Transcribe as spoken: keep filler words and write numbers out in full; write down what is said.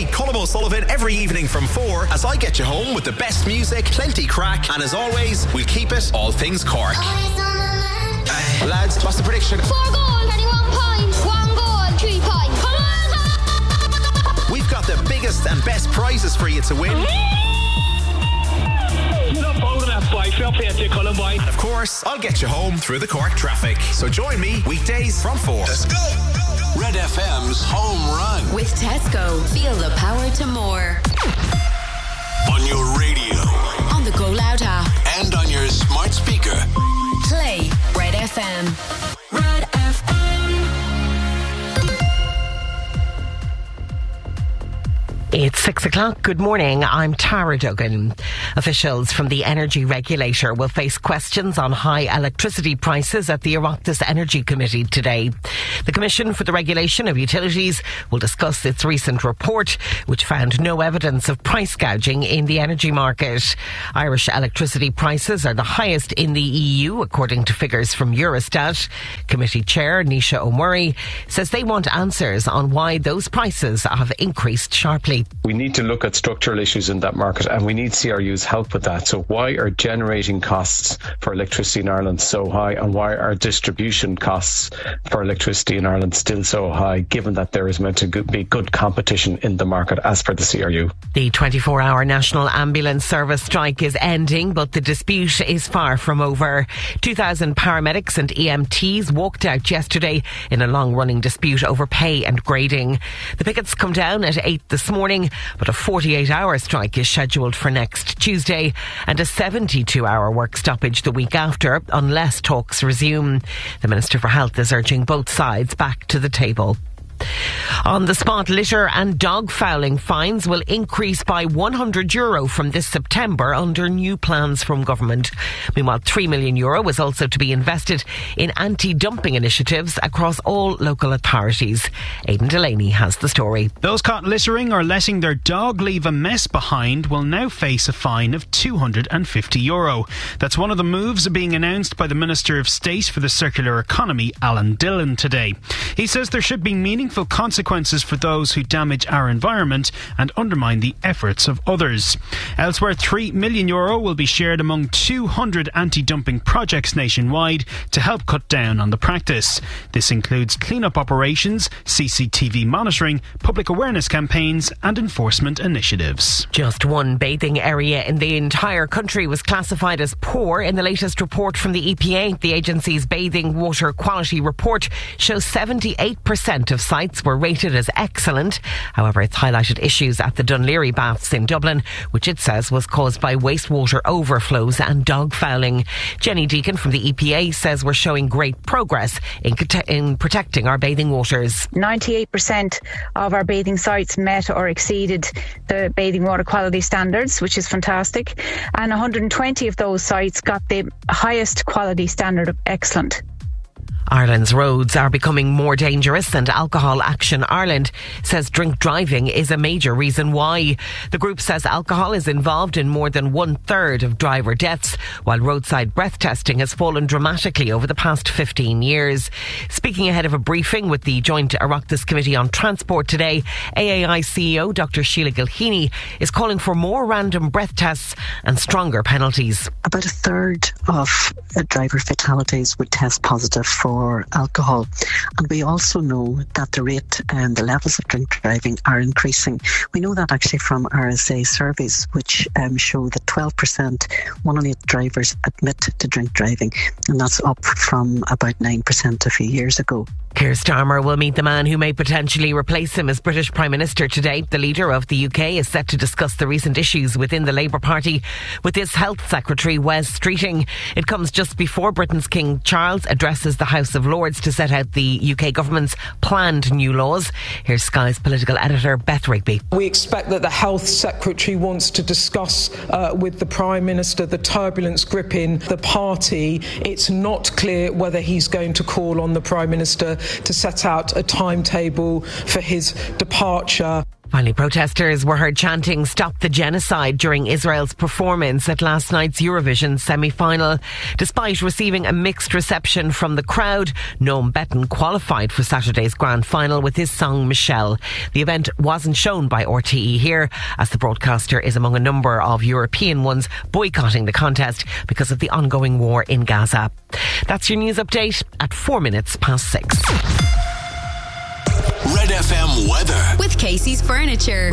me, Colm O'Sullivan, every evening from four as I get you home with the best music, plenty crack, and as always, we'll keep it all things Cork. Uh, lads, what's the prediction? Four goals, twenty-one points, one goal, three points. Come on! We've got the biggest and best prizes for you to win. And of course, I'll get you home through the Cork traffic. So join me weekdays from four. Let's go! Red F M's Home Run. With Tesco, feel the power to more. On your radio. On the Go Loud app. And on your smart speaker. Play Red F M. Red F M. It's six o'clock. Good morning. I'm Tara Duggan. Officials from the energy regulator will face questions on high electricity prices at the Oireachtas Energy Committee today. The Commission for the Regulation of Utilities will discuss its recent report, which found no evidence of price gouging in the energy market. Irish electricity prices are the highest in the E U, according to figures from Eurostat. Committee Chair Nisha O'Murray says they want answers on why those prices have increased sharply. We need to look at structural issues in that market, and we need C R U's help with that. So why are generating costs for electricity in Ireland so high, and why are distribution costs for electricity in Ireland still so high, given that there is meant to be good competition in the market as per the C R U? The twenty-four hour National Ambulance Service strike is ending, but the dispute is far from over. two thousand paramedics and E M Ts walked out yesterday in a long-running dispute over pay and grading. The pickets come down at eight this morning, but a forty-eight hour strike is scheduled for next Tuesday and a seventy-two hour work stoppage the week after, unless talks resume. The Minister for Health is urging both sides back to the table. On the spot, litter and dog fouling fines will increase by one hundred euro from this September under new plans from government. Meanwhile, three million euro is also to be invested in anti-dumping initiatives across all local authorities. Aidan Delaney has the story. Those caught littering or letting their dog leave a mess behind will now face a fine of two hundred fifty euro. That's one of the moves being announced by the Minister of State for the Circular Economy, Alan Dillon, today. He says there should be meaningful consequences for those who damage our environment and undermine the efforts of others. Elsewhere, three million euro will be shared among two hundred anti-dumping projects nationwide to help cut down on the practice. This includes clean-up operations, C C T V monitoring, public awareness campaigns and enforcement initiatives. Just one bathing area in the entire country was classified as poor in the latest report from the E P A. The agency's bathing water quality report shows seventy-eight percent of sites were rated as excellent. However, it's highlighted issues at the Dún Laoghaire baths in Dublin, which it says was caused by wastewater overflows and dog fouling. Jenny Deacon from the E P A says we're showing great progress in, in protecting our bathing waters. ninety-eight percent of our bathing sites met or exceeded the bathing water quality standards, which is fantastic. And one hundred twenty of those sites got the highest quality standard of excellent. Ireland's roads are becoming more dangerous, and Alcohol Action Ireland says drink driving is a major reason why. The group says alcohol is involved in more than one third of driver deaths, while roadside breath testing has fallen dramatically over the past fifteen years. Speaking ahead of a briefing with the Joint Oireachtas Committee on Transport today, A A I C E O Doctor Sheila Gilheany is calling for more random breath tests and stronger penalties. About a third of uh, driver fatalities would test positive for For alcohol, and we also know that the rate and the levels of drink driving are increasing. We know that actually from R S A surveys, which um, show that twelve percent, one in eight drivers admit to drink driving, and that's up from about nine percent a few years ago. Keir Starmer will meet the man who may potentially replace him as British Prime Minister today. The leader of the U K is set to discuss the recent issues within the Labour Party with his Health Secretary Wes Streeting. It comes just before Britain's King Charles addresses the House of Lords to set out the U K government's planned new laws. Here's Sky's political editor Beth Rigby. We expect that the Health Secretary wants to discuss uh, with the Prime Minister the turbulence gripping the party. It's not clear whether he's going to call on the Prime Minister to set out a timetable for his departure. Finally, protesters were heard chanting "Stop the Genocide" during Israel's performance at last night's Eurovision semi-final. Despite receiving a mixed reception from the crowd, Noam Betton qualified for Saturday's grand final with his song Michelle. The event wasn't shown by R T E here, as the broadcaster is among a number of European ones boycotting the contest because of the ongoing war in Gaza. That's your news update at four minutes past six. Red F M weather with Casey's Furniture.